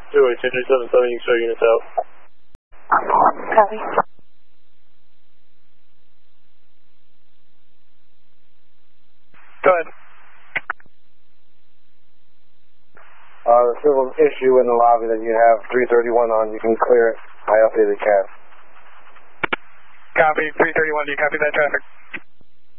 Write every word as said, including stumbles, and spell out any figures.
two eight two three seven seven, you can show units out. Copy. Go ahead. Uh, the civil issue in the lobby that you have three thirty-one on, you can clear it. I updated C A S. Copy, three thirty-one, do you copy that traffic?